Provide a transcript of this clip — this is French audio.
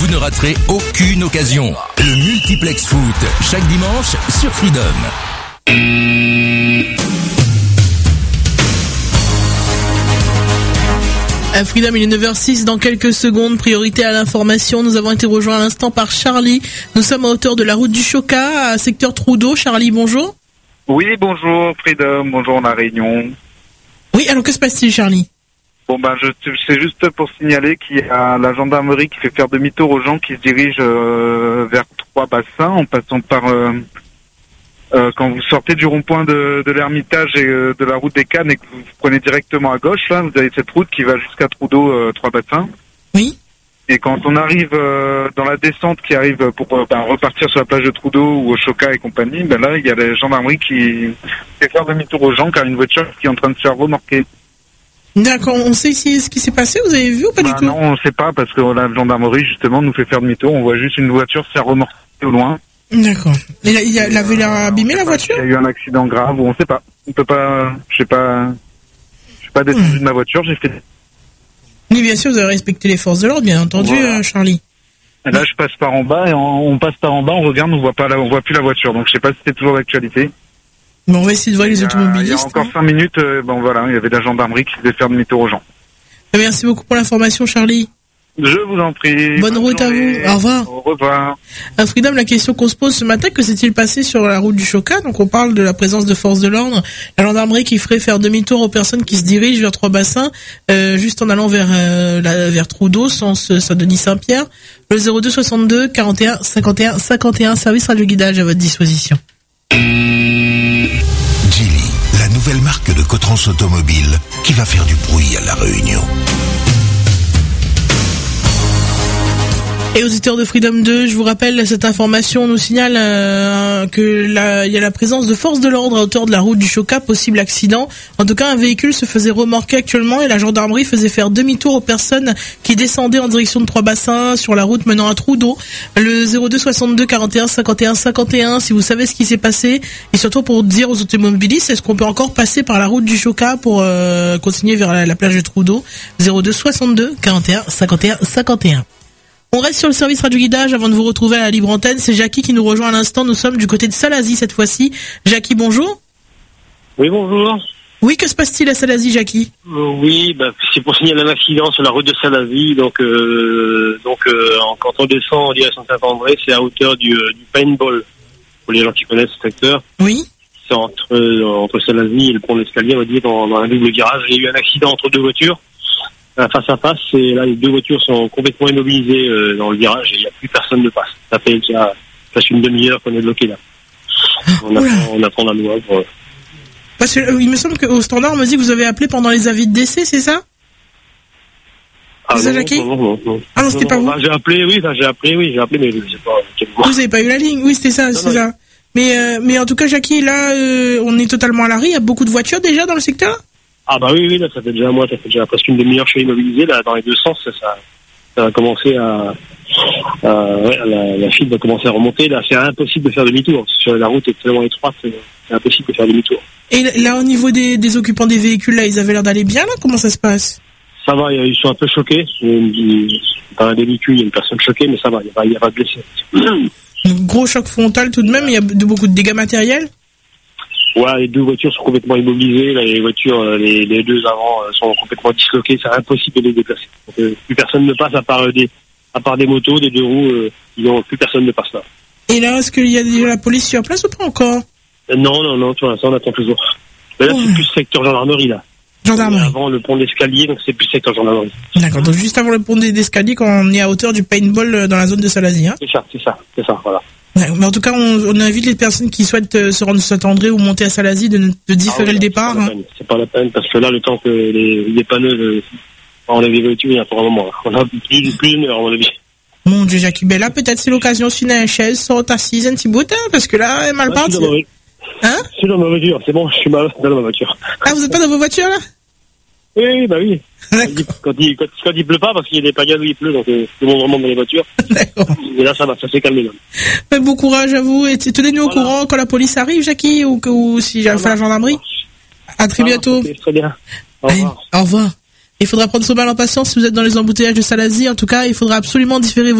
Vous ne raterez aucune occasion. Le multiplex foot, chaque dimanche sur Freedom. À Freedom, il est 9h06 dans quelques secondes. Priorité à l'information. Nous avons été rejoints à l'instant par Charlie. Nous sommes à hauteur de la route du Choca, à secteur Trudeau. Charlie, bonjour. Oui, bonjour Freedom, bonjour La Réunion. Oui, alors que se passe-t-il, Charlie? Bon c'est juste pour signaler qu'il y a la gendarmerie qui fait faire demi-tour aux gens qui se dirigent vers Trois-Bassins en passant par quand vous sortez du rond-point de l'Ermitage et de la route des Cannes et que vous prenez directement à gauche, là, vous avez cette route qui va jusqu'à Trudeau, Trois-Bassins. Oui. Et quand on arrive dans la descente qui arrive pour repartir sur la plage de Trudeau ou au Choca et compagnie, ben là, il y a la gendarmerie qui fait faire demi-tour aux gens car une voiture qui est en train de se faire remorquer. D'accord, on sait ici ce qui s'est passé, vous avez vu ou pas du tout? Non, on sait pas parce que la gendarmerie justement nous fait faire demi-tour, on voit juste une voiture se faire remorquer au loin. D'accord. Et il avait l'air abîmé la voiture? Il y a eu un accident grave ou on sait pas. On peut pas, je sais pas descendu de ma voiture, j'ai fait... Oui, bien sûr, vous avez respecté les forces de l'ordre, bien entendu, voilà. Charlie. Et là, je passe par en bas et on passe par en bas, on regarde, on voit plus la voiture, donc je sais pas si c'était toujours d'actualité. Bon, on va essayer de voir les automobilistes. Il y a encore 5 minutes, il y avait la gendarmerie qui devait faire demi-tour aux gens. Merci beaucoup pour l'information, Charlie. Je vous en prie. Bonne route journée. À vous. Au revoir. Au revoir. À Freedom, la question qu'on se pose ce matin, que s'est-il passé sur la route du Choca? Donc, on parle de la présence de forces de l'ordre. La gendarmerie qui ferait faire demi-tour aux personnes qui se dirigent vers Trois-Bassins, juste en allant vers Trudeau, sens Saint-Denis-Saint-Pierre. Le 02 62 41 51 51, service radio-guidage à votre disposition. Geely, la nouvelle marque de Cotrans Automobile qui va faire du bruit à La Réunion. Et auditeurs de Freedom 2, je vous rappelle, cette information nous signale il y a la présence de forces de l'ordre à hauteur de la route du Choca, possible accident. En tout cas, un véhicule se faisait remorquer actuellement et la gendarmerie faisait faire demi-tour aux personnes qui descendaient en direction de Trois-Bassins sur la route menant à Trudeau. Le 02 62 41 51 51, si vous savez ce qui s'est passé, et surtout pour dire aux automobilistes, est-ce qu'on peut encore passer par la route du Choca pour continuer vers la plage de Trudeau? 02 62 41 51 51. On reste sur le service radio-guidage avant de vous retrouver à la libre antenne. C'est Jackie qui nous rejoint à l'instant. Nous sommes du côté de Salazie cette fois-ci. Jackie, bonjour. Oui, bonjour. Oui, que se passe-t-il à Salazie, Jackie? Oui, c'est pour signaler un accident sur la route de Salazie. Donc, quand on descend en direction Saint-André, c'est à hauteur du paintball. Pour les gens qui connaissent ce secteur. Oui. C'est entre Salazie et le pont d'Escalier, on va dire, dans un double virage. Il y a eu un accident entre deux voitures. Face à face, et là les deux voitures sont complètement immobilisées dans le virage et il n'y a plus personne ne passe. Ça fait déjà presque une demi-heure qu'on est bloqué là. On attend la loi. Parce que il me semble qu'au standard on me dit que vous avez appelé pendant les avis de décès, c'est ça? Ah c'est non, ça, Jackie? non. Ah non, c'était pas vous? J'ai appelé, mais je sais pas. Vous avez pas eu la ligne? Oui, c'était ça, c'est ça. Mais en tout cas, Jackie, là, on est totalement à l'arrêt. Il y a beaucoup de voitures déjà dans le secteur? Ah bah oui, là, ça fait déjà presque une demi-heure que je suis immobilisé, là, dans les deux sens, ça va commencer la file va commencer à remonter, là, c'est impossible de faire demi-tour, sur la route est tellement étroite, c'est impossible de faire demi-tour. Et là, au niveau des occupants des véhicules, là, ils avaient l'air d'aller bien, là? Comment ça se passe? Ça va, ils sont un peu choqués, dans un des véhicules, il y a une personne choquée, mais ça va, il y a pas de blessés. Un gros choc frontal tout de même, il y a beaucoup de dégâts matériels? Ouais, les deux voitures sont complètement immobilisées. Là, les voitures, les deux avant sont complètement disloquées. C'est impossible de les déplacer. Donc, plus personne ne passe à part des motos, des deux roues. Plus personne ne passe là. Et là, est-ce qu'il y a déjà la police sur place ou pas encore? Non. Pour l'instant, on attend toujours. Mais là, c'est plus secteur gendarmerie là. Gendarmerie. Avant le pont d'Escalier, donc c'est plus secteur gendarmerie. D'accord. Donc juste avant le pont d'Escalier, quand on est à hauteur du paintball dans la zone de Salazie, hein? C'est ça. Voilà. Ouais, mais en tout cas, on invite les personnes qui souhaitent se rendre à Saint-André ou monter à Salazie de différer le départ. C'est pas la peine, parce que là, le temps que les pneus enlèvent les voitures, il y a pour un moment. On a plus d'une heure, à mon avis. Mon Dieu, Jackie, là, peut-être c'est l'occasion de finir une chaise, sur ta assise un petit bout, hein, parce que là, elle est mal partie. Hein? Je suis dans ma voiture, c'est bon, je suis mal dans ma voiture. Ah, vous êtes pas dans vos voitures, là? Oui, bah oui. Quand il pleut pas, parce qu'il y a des pagades où il pleut, donc c'est bon vraiment dans les voitures. D'accord. Et là, ça va, ça s'est calmé, là. Mais bon courage à vous, et tenez-nous au courant quand la police arrive, Jackie, ou si j'ai fait la gendarmerie. À très bientôt. Okay, très bien. Au revoir. Au revoir. Il faudra prendre son mal en patience si vous êtes dans les embouteillages de Salazie. En tout cas, il faudra absolument différer